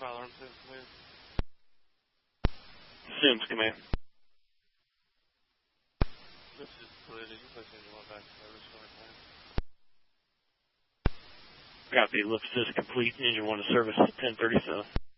Fire alarm Sims command. Sims command. This is Did you place engine 1 back to service for command? Copy. Lift is complete. Engine 1 to service 1037.